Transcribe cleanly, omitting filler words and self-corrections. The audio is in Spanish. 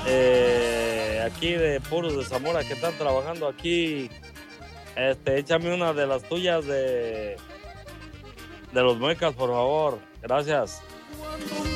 aquí de Puros de Zamora que están trabajando aquí. Échame una de las tuyas de los muecas, por favor. Gracias.